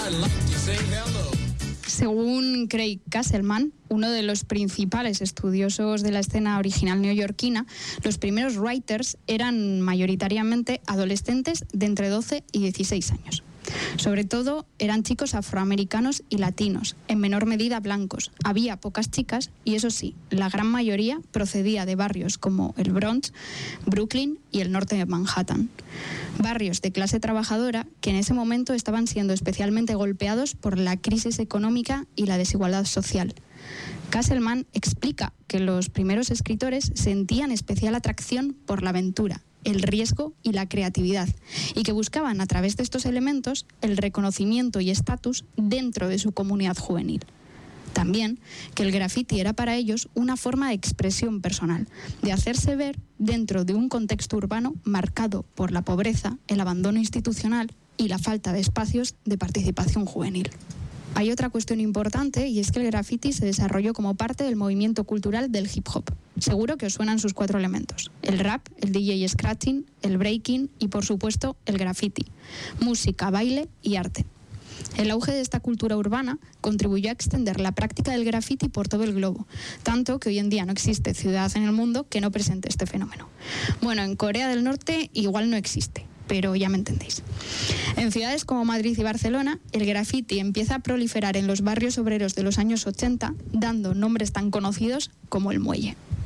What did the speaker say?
Según Craig Castleman, uno de los principales estudiosos de la escena original neoyorquina, los primeros writers eran mayoritariamente adolescentes de entre 12 y 16 años. Sobre todo eran chicos afroamericanos y latinos, en menor medida blancos. Había pocas chicas y eso sí, la gran mayoría procedía de barrios como el Bronx, Brooklyn y el norte de Manhattan. Barrios de clase trabajadora que en ese momento estaban siendo especialmente golpeados por la crisis económica y la desigualdad social. Castleman explica que los primeros escritores sentían especial atracción por la aventura, el riesgo y la creatividad, y que buscaban a través de estos elementos el reconocimiento y estatus dentro de su comunidad juvenil. También que el graffiti era para ellos una forma de expresión personal, de hacerse ver dentro de un contexto urbano marcado por la pobreza, el abandono institucional y la falta de espacios de participación juvenil. Hay otra cuestión importante y es que el graffiti se desarrolló como parte del movimiento cultural del hip hop. Seguro que os suenan sus 4 elementos: el rap, el DJ scratching, el breaking y por supuesto el graffiti, música, baile y arte. El auge de esta cultura urbana contribuyó a extender la práctica del graffiti por todo el globo, tanto que hoy en día no existe ciudad en el mundo que no presente este fenómeno. Bueno, en Corea del Norte igual no existe, pero ya me entendéis. En ciudades como Madrid y Barcelona, el graffiti empieza a proliferar en los barrios obreros de los años 80, dando nombres tan conocidos como el Muelle.